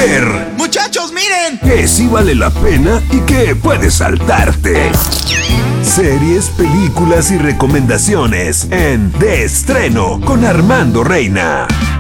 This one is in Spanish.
ver ¡Muchachos, miren! que sí vale la pena y que puedes saltarte. Series, películas y recomendaciones en De Estreno con Armando Reina.